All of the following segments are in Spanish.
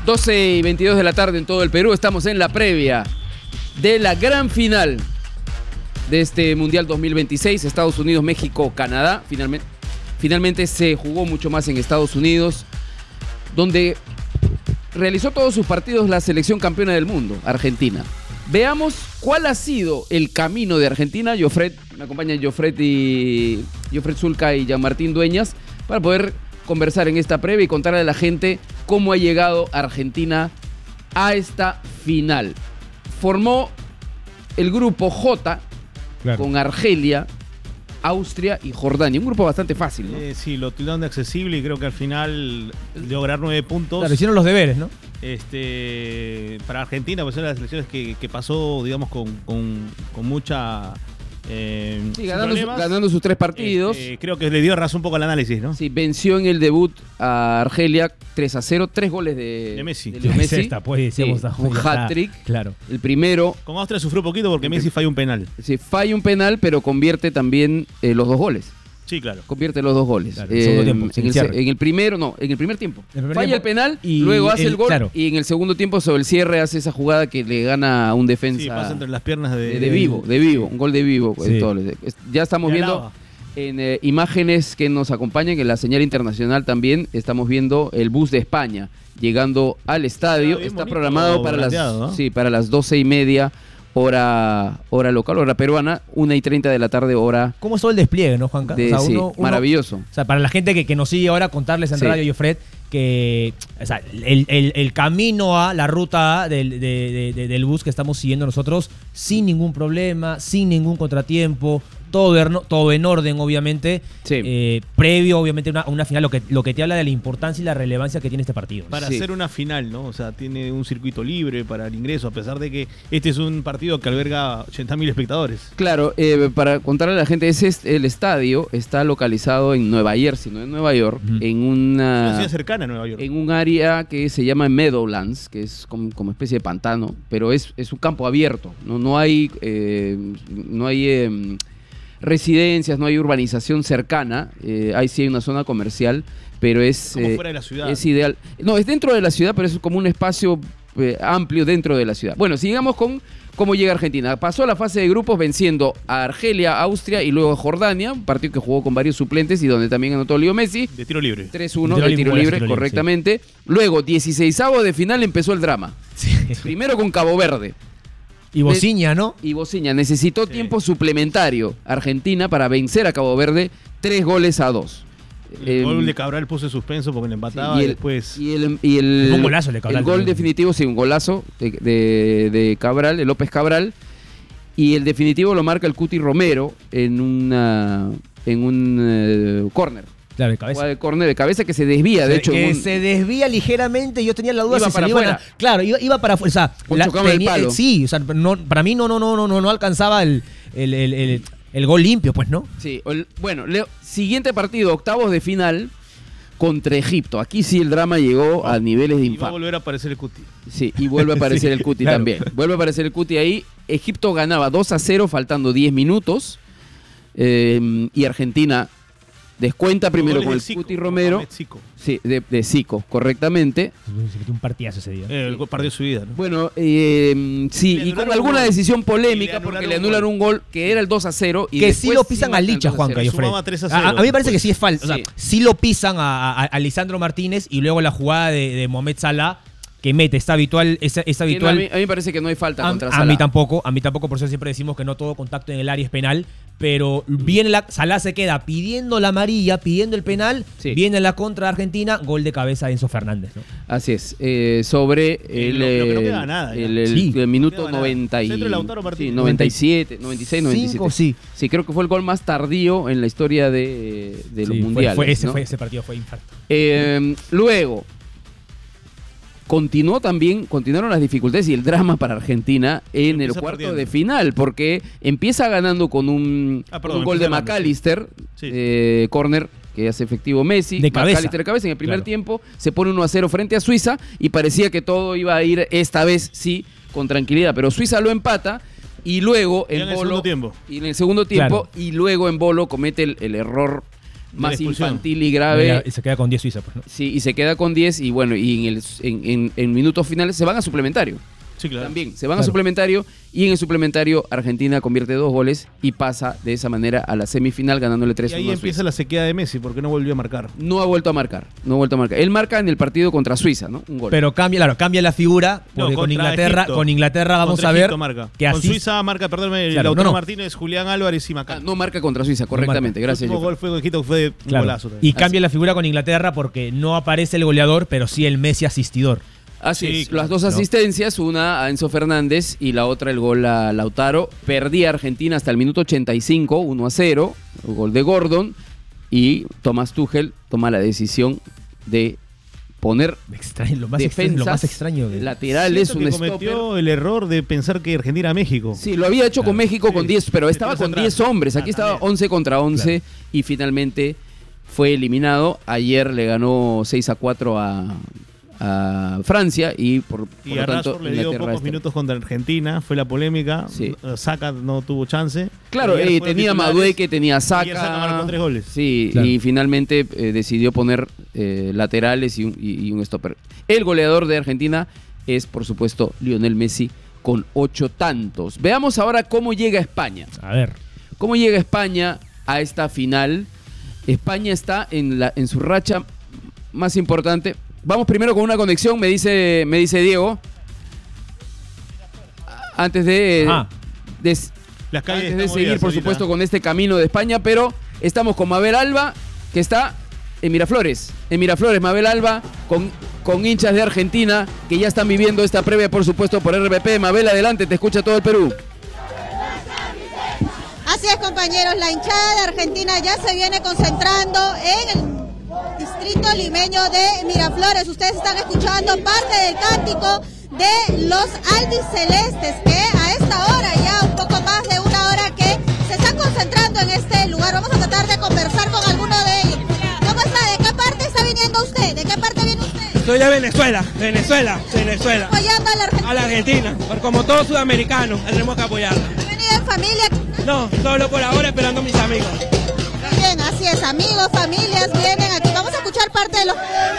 12:22 de la tarde en todo el Perú. Estamos en la previa de la gran final de este Mundial 2026. Estados Unidos, México, Canadá. Finalmente se jugó mucho más en Estados Unidos, donde realizó todos sus partidos la selección campeona del mundo, Argentina. Veamos cuál ha sido el camino de Argentina. Me acompañan Jofred Zulca y Jean-Martín Dueñas para poder conversar en esta previa y contarle a la gente cómo ha llegado Argentina a esta final. Formó el grupo J, claro, con Argelia, Austria y Jordania. Un grupo bastante fácil, ¿no? Sí, lo tildaron de accesible y creo que al final lograr 9 puntos. Claro, hicieron los deberes, ¿no? Para Argentina, pues son las selecciones que pasó, digamos, con mucha... sí, ganando sus 3 partidos. Creo que le dio razón un poco al análisis, ¿no? Sí, venció en el debut a Argelia 3-0, 3 goles de Messi. De Leo Messi. Un hat-trick. Claro. El primero. Con Austria sufrió un poquito porque Messi falla un penal. Sí, falla un penal, pero convierte también los 2 goles. Sí, claro. Convierte los 2 goles. Claro, en el primer tiempo. Falla el penal y luego hace el gol. Claro. Y en el segundo tiempo, sobre el cierre, hace esa jugada que le gana a un defensa. Sí, pasa entre las piernas de Vivo. Un gol de Vivo. Sí. Ya estamos viendo en imágenes que nos acompañan, en la señal internacional también, estamos viendo el bus de España llegando al estadio. Está programado para para las 12:30. Hora local, hora peruana, 1:30 de la tarde, hora... ¿Cómo es todo el despliegue, no, Juanca? Maravilloso. O sea, para la gente que nos sigue ahora, contarles en radio, Jofred, que el camino a la ruta del bus que estamos siguiendo nosotros, sin ningún problema, sin ningún contratiempo, todo en orden, obviamente. Sí. Previo, obviamente, a una final, lo que te habla de la importancia y la relevancia que tiene este partido. Para hacer una final, ¿no? O sea, tiene un circuito libre para el ingreso, a pesar de que este es un partido que alberga 80.000 espectadores. Claro, para contarle a la gente, el estadio está localizado en Nueva Jersey, no en Nueva York, en una ciudad cercana a Nueva York. En un área que se llama Meadowlands, que es como especie de pantano, pero es un campo abierto, no hay residencias, no hay urbanización cercana, ahí sí hay una zona comercial, pero es... Como fuera de la ciudad. Es ideal. No, es dentro de la ciudad, pero es como un espacio amplio dentro de la ciudad. Bueno, sigamos con cómo llega Argentina. Pasó la fase de grupos venciendo a Argelia, Austria y luego a Jordania, un partido que jugó con varios suplentes y donde también anotó Leo Messi. De tiro libre. 3-1 de tiro libre, correctamente. Sí. Luego, 16avos de final, empezó el drama. Sí. Primero con Cabo Verde. Y Bociña, ¿no? Y Bociña necesitó tiempo suplementario Argentina para vencer a Cabo Verde 3-2. El gol de Cabral puso en suspenso porque le empataba y después... un golazo de Cabral. El gol definitivo, sí, un golazo de Cabral, de López Cabral. Y el definitivo lo marca el Cuti Romero en un córner. Claro, de cabeza. De córner de cabeza que se desvía, de hecho. Que se desvía ligeramente, yo tenía la duda iba si para se afuera. Claro, iba para afuera. O sea, el palo. Sí, o sea, para mí no alcanzaba el gol limpio, pues, ¿no? Sí, bueno, siguiente partido, octavos de final contra Egipto. Aquí sí el drama llegó a niveles de infarto. Y va a volver a aparecer el Cuti. Sí, y vuelve a aparecer el Cuti también. Vuelve a aparecer el Cuti ahí. Egipto ganaba 2-0 faltando 10 minutos. Y Argentina descuenta primero con el Cuti Romero. Sí, de Zico, correctamente. Un partidazo ese día. El partido de su vida, ¿no? Bueno, sí, y con alguna decisión polémica porque le anulan un gol que era el 2-0. Y que sí lo pisan a Licha, Juanca. A mí me parece que sí es falta. O sea, sí lo pisan a Lisandro Martínez y luego la jugada de Mohamed Salah que mete, es habitual. A mí me parece que no hay falta contra Salah. A mí tampoco, por eso siempre decimos que no todo contacto en el área es penal, pero Salah se queda pidiendo la amarilla, pidiendo el penal, viene la contra de Argentina, gol de cabeza de Enzo Fernández, ¿no? Así es, sobre el minuto 90 y, 97, 96, 97. Sí, creo que fue el gol más tardío en la historia de los mundiales. Ese partido fue infarto. Luego, continuaron las dificultades y el drama para Argentina en el cuarto de final, porque empieza ganando con un gol de McAllister, córner que hace efectivo Messi, McAllister de cabeza en el primer tiempo, se pone 1-0 frente a Suiza y parecía que todo iba a ir esta vez sí con tranquilidad, pero Suiza lo empata y luego en el segundo tiempo y luego en Bolo comete el error más expulsión. infantil y grave. Y se queda con 10 Suiza, pues, ¿no? Sí, y se queda con 10 y bueno, y en minutos finales se van a suplementario. Sí, claro. También se van a suplementario y en el suplementario Argentina convierte 2 goles y pasa de esa manera a la semifinal ganándole 3-1 Y ahí a empieza Suiza. la sequía de Messi porque no volvió a marcar. No ha vuelto a marcar. Él marca en el partido contra Suiza, ¿no? Un gol. Pero cambia la figura, porque No, con contra Inglaterra vamos Contra a ver Egipto marca. que Con así Suiza marca, perdón, Claro, Lautaro no. Martínez, Julián Álvarez y Macán. no marca contra Suiza, correctamente. El Gracias. último Jofre. gol fue con Egipto, que fue un claro, golazo también. y cambia la figura con Inglaterra porque no aparece el goleador, pero sí el Messi asistidor. Así Sí, es. claro. Las dos asistencias, una a Enzo Fernández y la otra el gol a Lautaro. Perdía Argentina hasta el minuto 85, 1-0, el gol de Gordon. Y Thomas Tuchel toma la decisión de poner Lo más defensas extraño. laterales, Siento un que cometió stopper. el error de pensar que Argentina a México. Sí, lo había hecho con México con Sí. 10, pero Sí, estaba tienes con atrás. 10 hombres. Aquí estaba también. 11 contra 11 y finalmente fue eliminado. Ayer le ganó 6-4 a Francia y por Y lo a tanto Rashford le dio Inglaterra pocos está- minutos contra Argentina, fue la polémica. Sí. Saka no tuvo chance. Claro, Ayer fueron tenía titulares. Madueque, tenía Ayer Saka marcó Saka. 3 goles. Sí, Claro. y finalmente decidió poner laterales y un stopper. El goleador de Argentina es, por supuesto, Lionel Messi con 8 tantos. Veamos ahora cómo llega España. A ver. ¿Cómo llega España a esta final? España está en su racha más importante. Vamos primero con una conexión, me dice Diego. Antes de, Las calles antes de están seguir, movidas por ahorita. supuesto, con este camino de España, pero estamos con Mabel Alba, que está en Miraflores. En Miraflores, Mabel Alba, con hinchas de Argentina, que ya están viviendo esta previa, por supuesto, por RPP. Mabel, adelante, te escucha todo el Perú. Así es, compañeros, la hinchada de Argentina ya se viene concentrando en el distrito limeño de Miraflores. Ustedes están escuchando parte del cántico de los albicelestes, que a esta hora, ya un poco más de una hora, que se están concentrando en este lugar. Vamos a tratar de conversar con alguno de ellos. ¿Cómo está? ¿De qué parte está viniendo usted? ¿De qué parte viene usted? Soy de Venezuela. Apoyando a la Argentina. A la Argentina, porque como todo sudamericano, tenemos que apoyarla. ¿Ha venido en familia? No, solo por ahora esperando a mis amigos. Bien, así es, amigos, familias vienen aquí. Vamos a escuchar parte de los...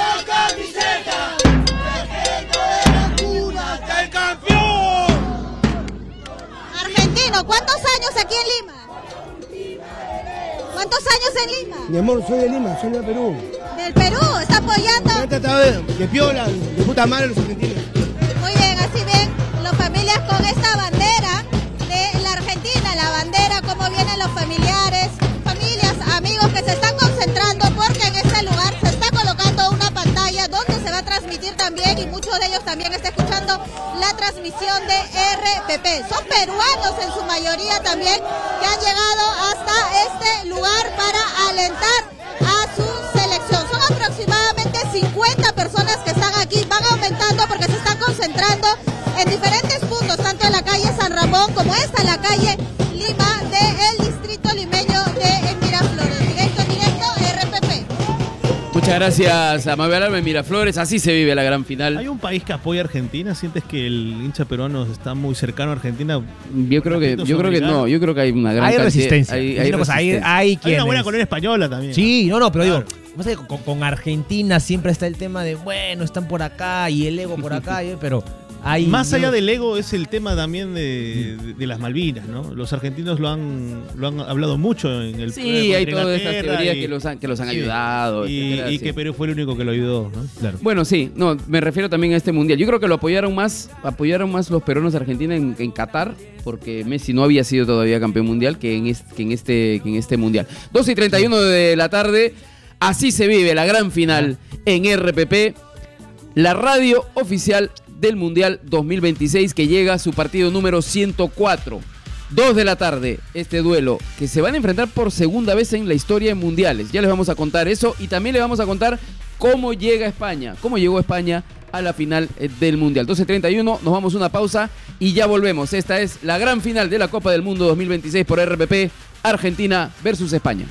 Argentino, ¿cuántos años aquí en Lima? ¿Cuántos años en Lima? Mi amor, soy de Lima, soy de Perú. Del Perú, está Me han apoyando. tratado de piola, de puta madre los argentinos. Muy bien, así ven las familias con esta bandera de la Argentina, la bandera, cómo vienen los familiares, familias, amigos que se están concentrando porque en este lugar se está colocando una pantalla donde se va a transmitir también, y muchos de ellos también están escuchando la transmisión de RPP. Son peruanos en su mayoría también que han llegado hasta este lugar para alentar a su selección. Son aproximadamente 50 personas que están aquí, van aumentando porque se están concentrando en diferentes puntos, tanto en la calle San Ramón como esta, en la calle Lima del distrito limeño de Miraflores. Directo, RPP. Muchas gracias a Mabel Alba en Miraflores. Así se vive la gran final. ¿Hay un país que apoya a Argentina? ¿Sientes que el hincha peruano está muy cercano a Argentina? Yo creo que no, yo creo que hay una gran Hay cantidad- resistencia. Hay Es una cosa, resistencia. hay Hay quienes... una buena colonia española también. Sí, no, pero Claro. digo, pasa que con Argentina siempre está el tema de, bueno, están por acá y el ego por acá, pero hay... Más allá del ego es el tema también de las Malvinas, ¿no? Los argentinos lo han hablado mucho en el Sí, hay contra todas estas Inglaterra teorías y- que los han sí, ayudado. y etcétera, sí. que Perú fue el único que lo ayudó, ¿no? Claro. Bueno, sí, no, me refiero también a este mundial. Yo creo que lo apoyaron más los peruanos de Argentina en Qatar, porque Messi no había sido todavía campeón mundial que en este mundial. 2:31 de la tarde, así se vive la gran final en RPP, la radio oficial del Mundial 2026, que llega a su partido número 104. 2 de la tarde, este duelo que se van a enfrentar por segunda vez en la historia de mundiales. Ya les vamos a contar eso y también les vamos a contar cómo llega España, cómo llegó España a la final del Mundial. 12:31, nos vamos a una pausa y ya volvemos. Esta es la gran final de la Copa del Mundo 2026 por RPP, Argentina versus España.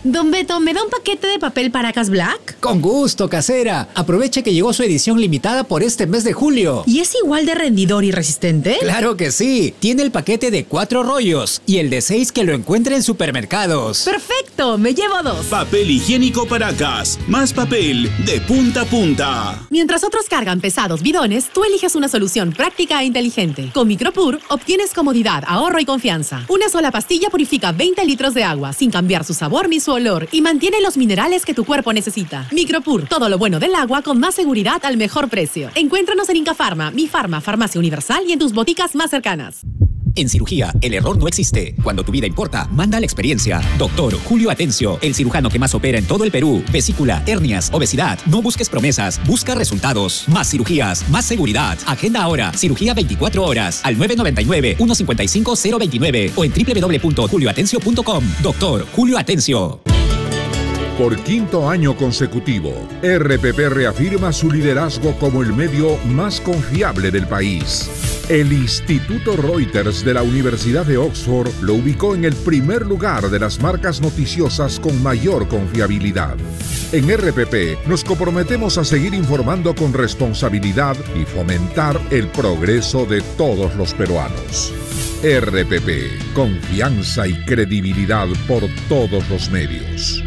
Don Beto, ¿me da un paquete de papel Paracas Black? Con gusto, casera. Aproveche que llegó su edición limitada por este mes de julio. ¿Y es igual de rendidor y resistente? Claro que sí. Tiene el paquete de 4 rollos y el de 6 que lo encuentra en supermercados. ¡Perfecto! Me llevo 2. Papel higiénico Paracas. Más papel de punta a punta. Mientras otros cargan pesados bidones, tú eliges una solución práctica e inteligente. Con Micropur obtienes comodidad, ahorro y confianza. Una sola pastilla purifica 20 litros de agua sin cambiar su sabor ni su olor y mantiene los minerales que tu cuerpo necesita. Micropur, todo lo bueno del agua con más seguridad al mejor precio. Encuéntranos en Incafarma, Mi Farma, Farmacia Universal y en tus boticas más cercanas. En cirugía, el error no existe. Cuando tu vida importa, manda la experiencia. Doctor Julio Atencio, el cirujano que más opera en todo el Perú. Vesícula, hernias, obesidad. No busques promesas, busca resultados. Más cirugías, más seguridad. Agenda ahora, cirugía 24 horas, al 999-155-029 o en www.julioatencio.com. Doctor Julio Atencio. Por quinto año consecutivo, RPP reafirma su liderazgo como el medio más confiable del país. El Instituto Reuters de la Universidad de Oxford lo ubicó en el primer lugar de las marcas noticiosas con mayor confiabilidad. En RPP nos comprometemos a seguir informando con responsabilidad y fomentar el progreso de todos los peruanos. RPP, confianza y credibilidad por todos los medios.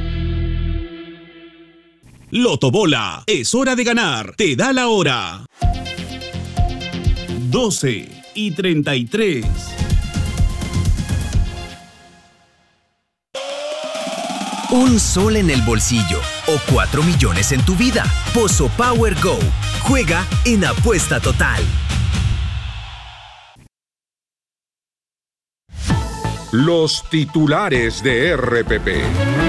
Lotobola, es hora de ganar. Te da la hora. 12:33. Un sol en el bolsillo o 4 millones en tu vida. Pozo Power Go. Juega en Apuesta Total. Los titulares de RPP.